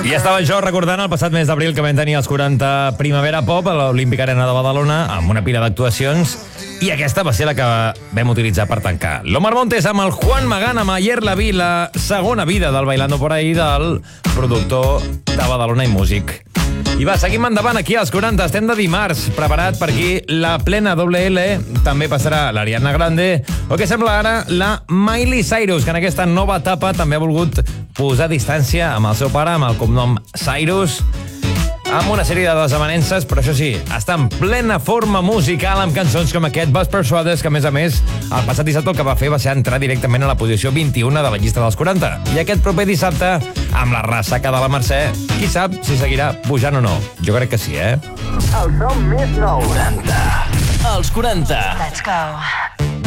I estava jo recordant el passat mes d'abril que vam tenir els 40 Primavera Pop a l'Olímpica Arena de Badalona amb una pila d'actuacions i aquesta va ser la que vam utilitzar per tancar. L'Omar Montes amb el Juan Magán amb Ayer la vi, la segona vida del Bailando por ahí del productor de Badalona i músic. I va, seguim endavant aquí als 40, estem de dimarts, preparat per aquí la plena doble L, també passarà l'Ariana Grande, o què sembla ara la Miley Cyrus, que en aquesta nova etapa també ha volgut posar distància amb el seu pare, amb el cognom Cyrus, amb una sèrie de desavenences, però això sí, està en plena forma musical amb cançons com aquest Vas Persuades, que a més, el passat dissabte el que va fer va ser entrar directament a la posició 21 de la llista dels 40. I aquest proper dissabte, amb la ressaca de la Mercè, qui sap si seguirà pujant o no. Jo crec que sí, eh? El som més nou. 40. Els 40. Let's go.